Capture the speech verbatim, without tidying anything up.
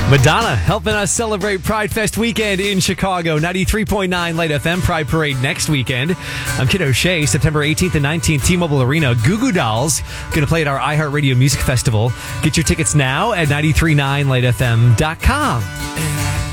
Madonna helping us celebrate Pride Fest weekend in Chicago. ninety-three point nine Light F M Pride Parade next weekend. I'm Kid O'Shea. September eighteenth and nineteenth, T-Mobile Arena. Goo Goo Dolls going to play at our iHeartRadio Music Festival. Get your tickets now at nine three nine light f m dot com.